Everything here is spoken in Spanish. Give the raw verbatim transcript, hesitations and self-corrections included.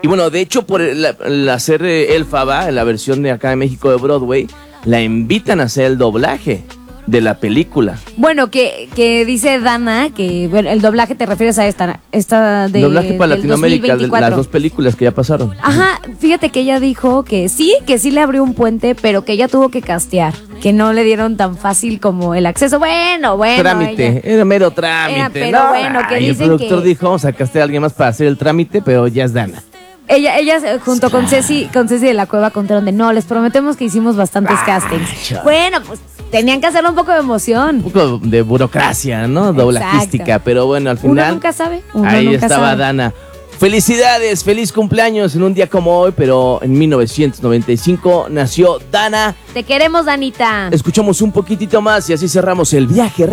Y bueno, de hecho, por el, el hacer eh, Elphaba, en la versión de acá de México de Broadway, la invitan a hacer el doblaje de la película. Bueno, que, que dice Dana que bueno, el doblaje te refieres a esta, esta de doblaje para Latinoamérica, de las dos películas que ya pasaron. Ajá, fíjate que ella dijo que sí, que sí le abrió un puente, pero que ella tuvo que castear, que no le dieron tan fácil como el acceso. Bueno, bueno. Trámite, ella, era mero trámite. era, pero no, bueno, que ay, dicen el productor que dijo, vamos a castear a alguien más para hacer el trámite, pero ya es Dana. Ella, ellas junto con Ceci, con Ceci de la Cueva contaron de no, les prometemos que hicimos bastantes Ah, castings. chale. Bueno, pues tenían que hacerle un poco de emoción. Un poco de burocracia, ¿no? Doblajística, Exacto. pero bueno, al Uno final nunca sabe. Uno ahí nunca estaba sabe. Dana. Felicidades, feliz cumpleaños en un día como hoy, pero en mil novecientos noventa y cinco nació Dana. Te queremos, Danita. Escuchamos un poquitito más y así cerramos el viaje.